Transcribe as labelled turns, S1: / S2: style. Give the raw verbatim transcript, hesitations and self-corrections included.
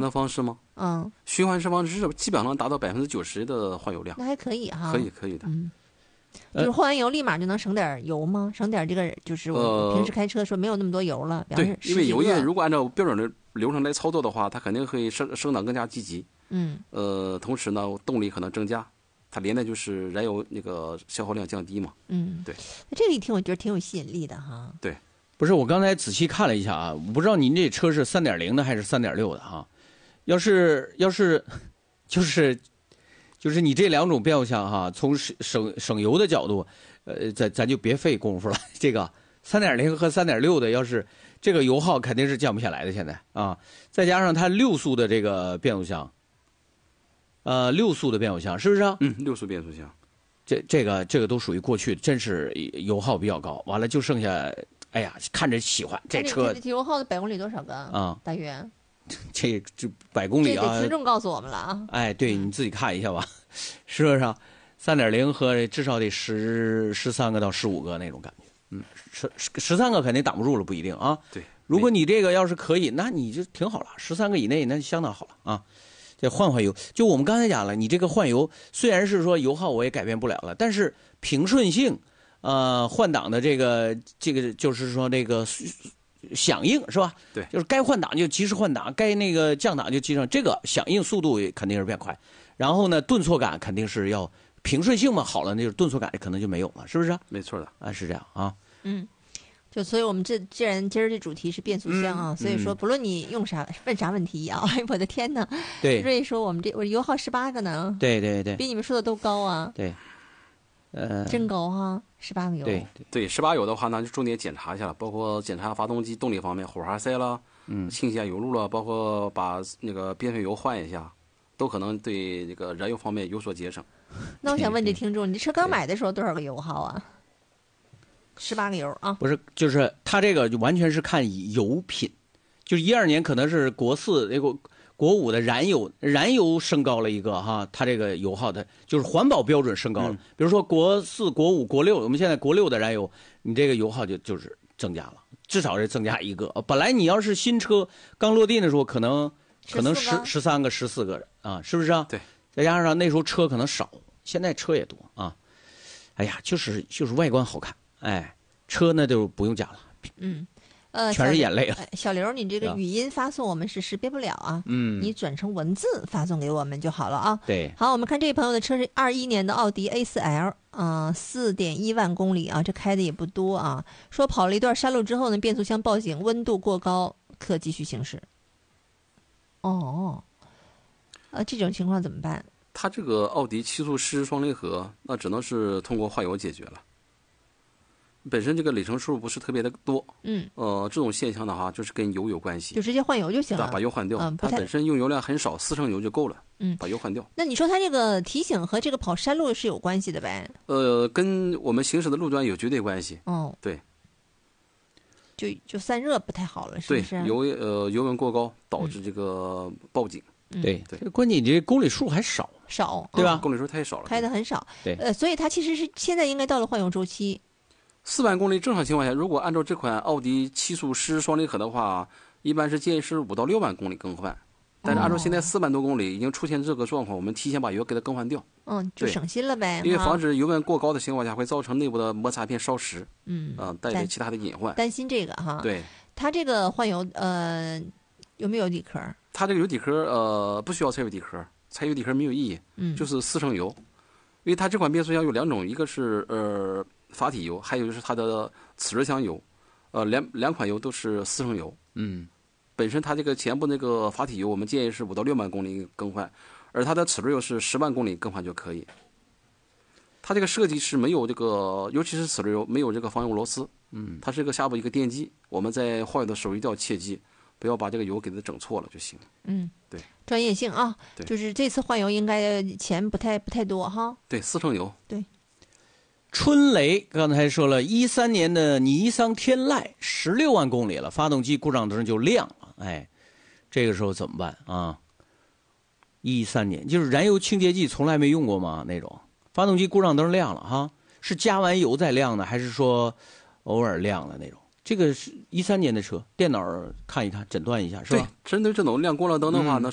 S1: 的方式吗？
S2: 嗯，
S1: 循环式方式基本上达到百分之九十的换油量。
S2: 那还可以哈。
S1: 可以可以的。
S2: 嗯，就是换完油立马就能省点油吗？省点这个就是我平时开车说没有那么多油了。
S1: 呃、对，因为油液如果按照标准的流程来操作的话，它肯定会生生长更加积极。
S2: 嗯。
S1: 呃，同时呢，动力可能增加。它连带就是燃油那个消耗量降低嘛。
S2: 嗯，
S1: 对。
S2: 那这个一听我觉得挺有吸引力的哈。
S1: 对，
S3: 不是我刚才仔细看了一下啊，我不知道您这车是三点零的还是三点六的哈。要是要是就是就是你这两种变速箱哈，从省省省油的角度，呃，咱咱就别费功夫了。这个三点零和三点六的，要是这个油耗肯定是降不下来的，现在啊，再加上它六速的这个变速箱。呃，六速的变速箱是不是啊？
S1: 嗯，六速变速箱，
S3: 这这个这个都属于过去，真是油耗比较高。完了就剩下，哎呀，看着喜欢这车。
S2: 这油耗的百公里多少个啊？大约？
S3: 这这百公里啊，
S2: 这得听众告诉我们了啊。
S3: 哎，对，你自己看一下吧，是不是啊？三点零和至少得十十三个到十五个那种感觉。嗯，十十三个肯定挡不住了，不一定啊。
S1: 对，
S3: 如果你这个要是可以，那你就挺好了，十三个以内那相当好了啊。这换换油，就我们刚才讲了，你这个换油虽然是说油耗我也改变不了了，但是平顺性，呃，换挡的这个这个就是说这个响应是吧？
S1: 对，
S3: 就是该换挡就及时换挡，该那个降档就及时，这个响应速度肯定是变快。然后呢，顿挫感肯定是要平顺性嘛好了，那就是顿挫感可能就没有了，是不是？
S1: 没错的
S3: 啊，是这样啊。
S2: 嗯。就所以，我们这既然今儿这主题是变速箱啊，
S3: 嗯、
S2: 所以说不论你用啥问啥问题啊，哎，我的天哪！
S3: 对，
S2: 瑞说我们这我油耗十八个呢，
S3: 对对对，
S2: 比你们说的都高啊。
S3: 对，呃，
S2: 真高哈，十八个油。
S3: 对
S1: 对，十八油的话呢，就重点检查一下了，包括检查发动机动力方面，火花塞啦，
S3: 嗯，
S1: 清洗下油路了，包括把那个变速油换一下，都可能对这个燃油方面有所节省。
S2: 那我想问这听众，你这车刚买的时候多少个油耗啊？十八个油啊？
S3: 不是，就是它这个就完全是看油品，就是一二年可能是国四那个国五的燃油，燃油升高了一个哈，它这个油耗的就是环保标准升高了。嗯、比如说国四、国五、国六，我们现在国六的燃油，你这个油耗就就是增加了，至少是增加一个。本来你要是新车刚落地的时候，可能可能十十三个、十四个啊，是不是啊？
S1: 对，
S3: 再加上那时候车可能少，现在车也多啊。哎呀，就是就是外观好看。哎，车呢就不用讲了，
S2: 嗯，呃，
S3: 全是眼泪了。
S2: 小刘，你这个语音发送我们是识别不了啊，
S3: 嗯，
S2: 你转成文字发送给我们就好了啊。
S3: 对，
S2: 好，我们看这位朋友的车是二一年的奥迪 A 四 L， 啊、呃，四点一万公里啊，这开的也不多啊。说跑了一段山路之后呢，变速箱报警温度过高，可继续行驶。哦，呃，这种情况怎么办？
S1: 它这个奥迪七速湿双离合，那只能是通过换油解决了。本身这个里程数不是特别的多，
S2: 嗯，
S1: 呃，这种现象的话，就是跟油有关系，
S2: 就直接换油就行了，
S1: 把油换掉。
S2: 嗯，
S1: 它本身用油量很少，四升油就够了，
S2: 嗯，
S1: 把油换掉。
S2: 那你说它这个提醒和这个跑山路是有关系的呗？
S1: 呃，跟我们行驶的路段有绝对关系。
S2: 哦，
S1: 对，
S2: 就就散热不太好了，是不是？
S1: 对，油呃油温过高导致这个报警。
S2: 嗯、
S3: 对对，这关键你这公里数还少，
S2: 少
S3: 对吧？
S1: 公里数太少了，
S2: 开的很少。
S3: 对，
S2: 呃，所以它其实是现在应该到了换油周期。
S1: 四万公里正常情况下，如果按照这款奥迪七速湿双离合的话，一般是建议是五到六万公里更换。但是按照现在四万多公里已经出现这个状况，我们提前把油给它更换掉。
S2: 嗯，就省心了呗。
S1: 因为防止油温过高的情况下会造成内部的摩擦片烧蚀，
S2: 嗯，
S1: 啊、呃，带来其他的隐患。
S2: 担心这个哈。
S1: 对，
S2: 它这个换油呃有没有底壳？
S1: 它这个油底壳呃不需要拆油底壳，拆油底壳没有意义，
S2: 嗯，
S1: 就是四升油。因为它这款变速箱有两种，一个是呃阀体油，还有就是它的齿轮箱油，呃两两款油都是四升油。
S3: 嗯，
S1: 本身它这个前部那个阀体油，我们建议是五到六万公里更换，而它的齿轮油是十万公里更换就可以。它这个设计是没有这个，尤其是齿轮油没有这个防油螺丝，
S3: 嗯，
S1: 它是一个下部一个电机，我们在换油的时候一定要切记，不要把这个油给它整错了就行。
S2: 嗯，
S1: 对，
S2: 专业性啊，就是这次换油应该钱不太不太多哈。
S1: 对，四升油。
S2: 对。
S3: 春雷刚才说了，一三年的尼桑天籁十六万公里了，发动机故障灯就亮了，哎，这个时候怎么办啊？一三年就是燃油清洁剂从来没用过吗？那种发动机故障灯亮了哈，是加完油再亮的，还是说偶尔亮的那种？这个是一三年的车，电脑看一看，诊断一下是吧？
S1: 对，针对这种亮光亮灯的话呢。嗯